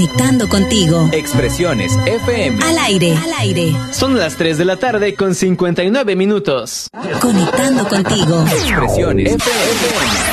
Conectando contigo. Expresiones FM. Al aire. Son las 3 de la tarde con 59 minutos. Conectando contigo. Expresiones FM.